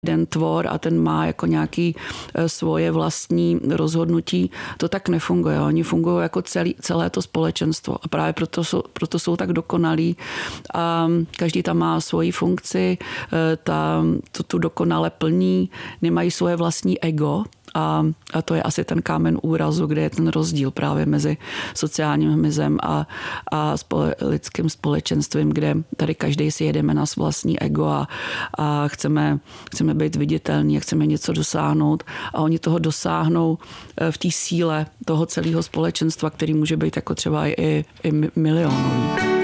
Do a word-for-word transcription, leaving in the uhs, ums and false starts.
jeden tvor a ten má jako nějaký svoje vlastní rozhodnutí. To tak nefunguje. Oni fungují jako celý, celé to společenstvo a právě proto jsou, proto jsou tak dokonalí. A každý tam má svoji funkci, ta, to tu dokonale plní, nemají svoje vlastní ego. A, a to je asi ten kámen úrazu, kde je ten rozdíl právě mezi sociálním hmyzem a, a spole, lidským společenstvím, kde tady každý si jedeme na vlastní ego a, a chceme, chceme být viditelní a chceme něco dosáhnout a oni toho dosáhnou v té síle toho celého společenstva, který může být jako třeba i, i milionový.